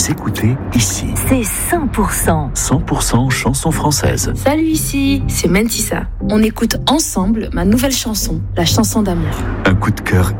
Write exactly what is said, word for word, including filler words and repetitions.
Vous écoutez Ici. C'est cent pour cent. cent pour cent chansons françaises. Salut Ici, c'est Mentissa. On écoute ensemble ma nouvelle chanson, la chanson d'amour. Un coup de cœur